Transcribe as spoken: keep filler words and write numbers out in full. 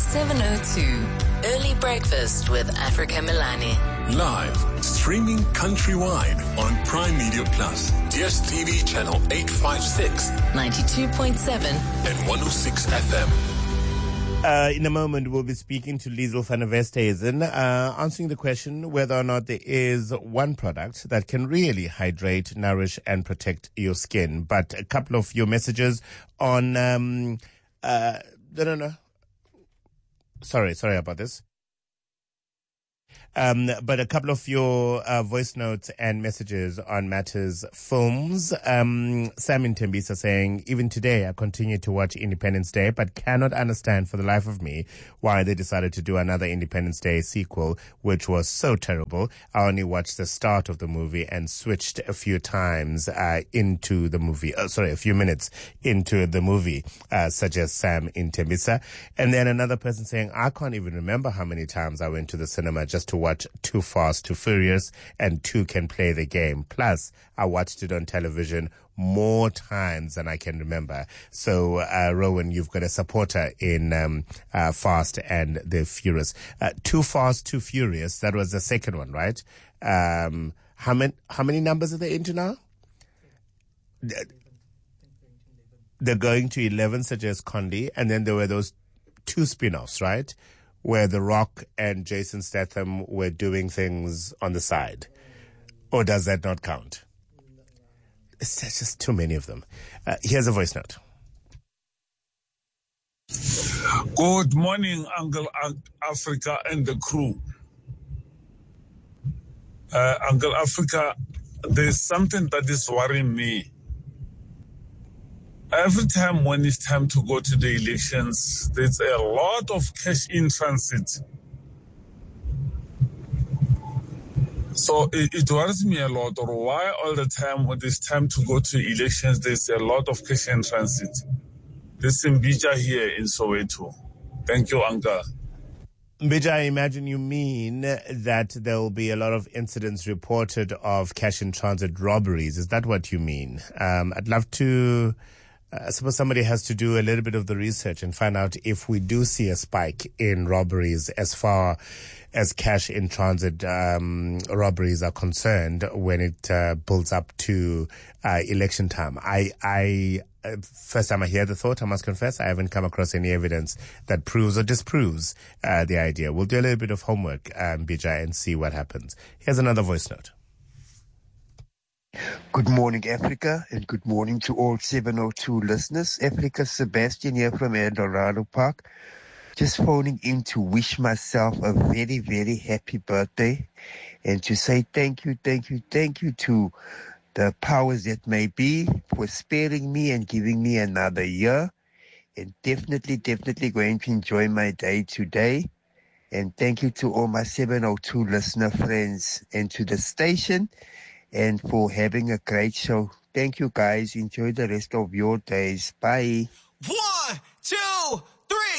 seven oh two, Early Breakfast with Africa Milani. Live, streaming countrywide on Prime Media Plus, D S T V channel eight fifty-six, ninety-two point seven, and one oh six F M. Uh, in a moment, we'll be speaking to Liesl van der Westhuizen, uh, answering the question whether or not there is one product that can really hydrate, nourish, and protect your skin. But a couple of your messages on, um, uh, no, no, no. Sorry, sorry about this. Um, but a couple of your uh, voice notes and messages on matters films. Um, Sam in Tembisa saying, even today I continue to watch Independence Day, but cannot understand for the life of me why they decided to do another Independence Day sequel, which was so terrible. I only watched the start of the movie and switched a few times uh, into the movie. Uh, sorry, a few minutes into the movie, uh, such as Sam in Tembisa. And then another person saying, I can't even remember how many times I went to the cinema just to watch Too Fast, Too Furious, and Two Can Play the Game. Plus, I watched it on television more times than I can remember. So, uh, Rowan, you've got a supporter in um, uh, Fast and the Furious. Uh, Too Fast, Too Furious, that was the second one, right? Um, how many, how many numbers are they into now? They're going to eleven, such as Condi, and then there were those two spin-offs, right? Where The Rock and Jason Statham were doing things on the side. Or does that not count? It's there's just too many of them. Uh, here's a voice note. Good morning, Uncle Africa and the crew. Uh, Uncle Africa, there's something that is worrying me. Every time when it's time to go to the elections, there's a lot of cash in transit. So it, it worries me a lot, or why all the time when it's time to go to elections, there's a lot of cash in transit. This is Mbija here in Soweto. Thank you, Uncle. Mbija, I imagine you mean that there will be a lot of incidents reported of cash in transit robberies. Is that what you mean? Um, I'd love to... I suppose somebody has to do a little bit of the research and find out if we do see a spike in robberies as far as cash in transit um, robberies are concerned when it uh, builds up to uh, election time. I, I uh, first time I hear the thought, I must confess, I haven't come across any evidence that proves or disproves uh, the idea. We'll do a little bit of homework, um, Bija, and see what happens. Here's another voice note. Good morning, Africa, and good morning to all seven oh two listeners. Africa, Sebastian here from Eldorado Park. Just phoning in to wish myself a very, very happy birthday and to say thank you, thank you, thank you to the powers that may be for sparing me and giving me another year. And definitely, definitely going to enjoy my day today. And thank you to all my seven oh two listener friends and to the station, and for having a great show. Thank you, guys. Enjoy the rest of your days. Bye. One, two, three.